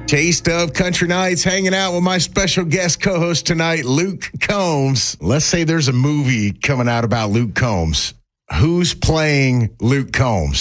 Taste of Country Nights, hanging out with my special guest co-host tonight, Luke Combs. Let's say there's a movie coming out about Luke Combs. Who's playing Luke Combs?